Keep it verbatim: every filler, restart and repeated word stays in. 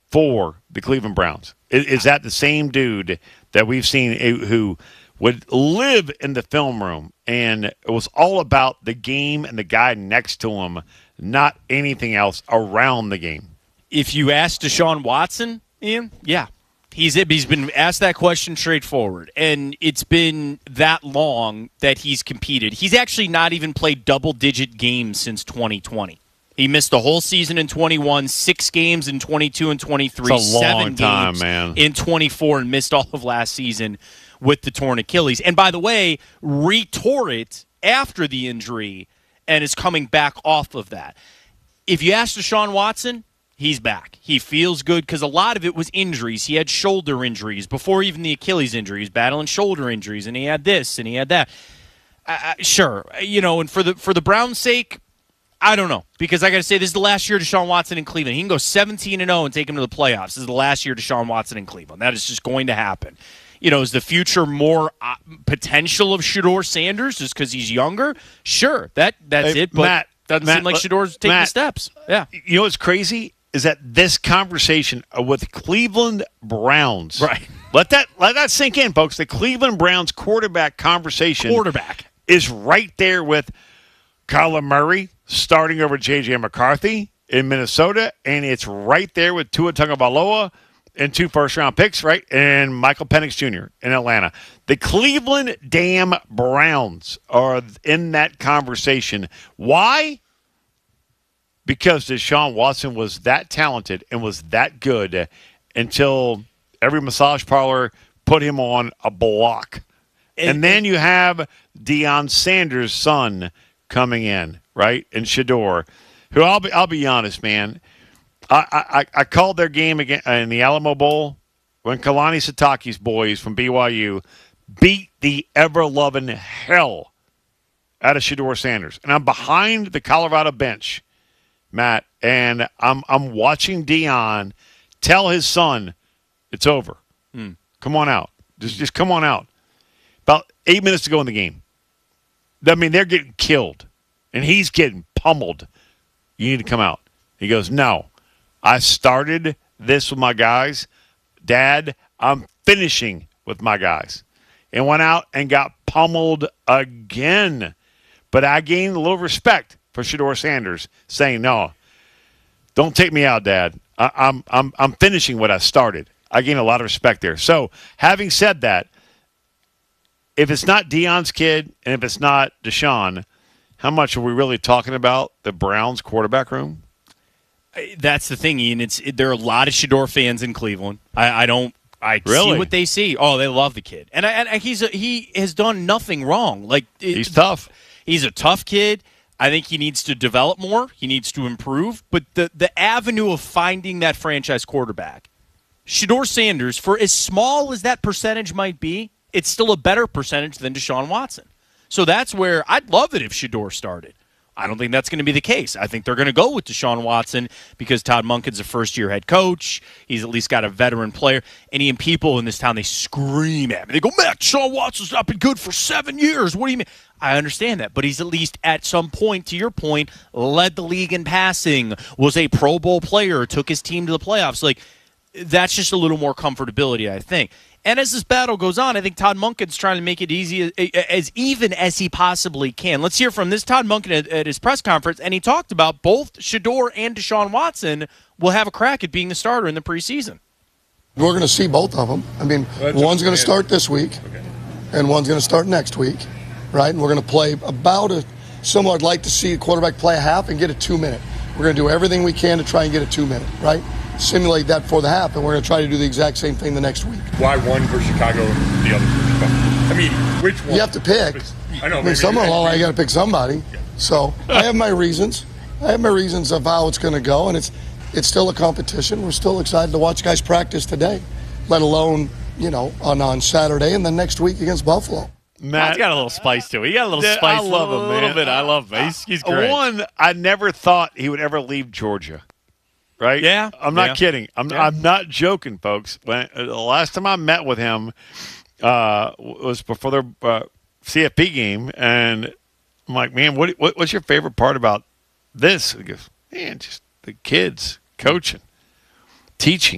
for the Cleveland Browns? Is, is that the same dude that we've seen who would live in the film room and it was all about the game and the guy next to him, not anything else around the game? If you ask Deshaun Watson, Ian, yeah. He's he's been asked that question straightforward, and it's been that long that he's competed. He's actually not even played double-digit games since twenty twenty. He missed the whole season in twenty-one, six games in twenty-two and twenty-three, it's a long seven time, games man. in twenty-four, and missed all of last season with the torn Achilles. And by the way, re-tore it after the injury and is coming back off of that. If you ask Deshaun Watson, he's back. He feels good because a lot of it was injuries. He had shoulder injuries before even the Achilles injury. He's battling shoulder injuries, and he had this, and he had that. Uh, sure, you know, and for the for the Browns' sake, I don't know. Because I got to say, this is the last year of Deshaun Watson in Cleveland. He can go seventeen and oh and take him to the playoffs. This is the last year of Deshaun Watson in Cleveland. That is just going to happen. You know, is the future more uh, potential of Shedeur Sanders just because he's younger? Sure, that that's hey, it. But Matt, doesn't Matt, seem like Shedor's taking Matt, the steps. Yeah. You know what's crazy? Is that this conversation with Cleveland Browns. Right. Let that let that sink in, folks. The Cleveland Browns quarterback conversation Quarterback. is right there with Kyler Murray starting over J J McCarthy in Minnesota, and it's right there with Tua Tagovailoa and two first-round picks, right, and Michael Penix Junior in Atlanta. The Cleveland damn Browns are in that conversation. Why? Because Deshaun Watson was that talented and was that good until every massage parlor put him on a block. And, and then you have Deion Sanders' son coming in, right, and Shedeur, who I'll be I'll be honest, man. I, I, I called their game again in the Alamo Bowl when Kalani Sitake's boys from B Y U beat the ever-loving hell out of Shedeur Sanders. And I'm behind the Colorado bench, Matt, and I'm I'm watching Deion tell his son, it's over. Hmm. Come on out. Just just come on out. About eight minutes to go in the game. I mean, they're getting killed, and he's getting pummeled. You need to come out. He goes, no. I started this with my guys. Dad, I'm finishing with my guys. And went out and got pummeled again. But I gained a little respect for Shedeur Sanders, saying, no, don't take me out, Dad. I, I'm, I'm, I'm finishing what I started. I gained a lot of respect there. So, having said that, if it's not Deion's kid and if it's not Deshaun, how much are we really talking about the Browns quarterback room? That's the thing, Ian. It's it, there are a lot of Shedeur fans in Cleveland. I, I don't. I really? see what they see. Oh, they love the kid, and, I, and he's a, he has done nothing wrong. Like it, he's tough. He's a tough kid. I think he needs to develop more. He needs to improve. But the the avenue of finding that franchise quarterback, Shedeur Sanders, for as small as that percentage might be, it's still a better percentage than Deshaun Watson. So that's where I'd love it if Shedeur started. I don't think that's going to be the case. I think they're going to go with Deshaun Watson because Todd Monken's a first-year head coach. He's at least got a veteran player. And people in this town, they scream at me. They go, Matt, Deshaun Watson's not been good for seven years. What do you mean? I understand that, but he's at least at some point, to your point, led the league in passing, was a Pro Bowl player, took his team to the playoffs. Like, that's just a little more comfortability, I think. And as this battle goes on, I think Todd Monken's trying to make it easy, as even as he possibly can. Let's hear from this Todd Monken at, at his press conference, and he talked about both Shedeur and Deshaun Watson will have a crack at being the starter in the preseason. We're going to see both of them. I mean, well, one's going to start this week, okay, and one's going to start next week, right? And we're going to play about a similar. I'd like to see a quarterback play a half and get a two-minute. We're going to do everything we can to try and get a two-minute, right? Simulate that for the half, and we're going to try to do the exact same thing the next week. Why one for Chicago and the other for Chicago? I mean, which one? You have to pick. I know. I mean, somewhere along the line, you got to pick somebody. Yeah. So I have my reasons. I have my reasons of how it's going to go, and it's it's still a competition. We're still excited to watch guys practice today, let alone, you know, on, on Saturday and then next week against Buffalo. Matt, he's got a little spice to it. He got a little yeah, spice. I love him, man. A little bit. I love him. He's, he's great. One, I never thought he would ever leave Georgia. Right? Yeah. I'm not yeah. kidding. I'm yeah. I'm not joking, folks. When uh, the last time I met with him uh, was before their uh, C F P game, and I'm like, man, what, what what's your favorite part about this? He goes, man, just the kids coaching, teaching.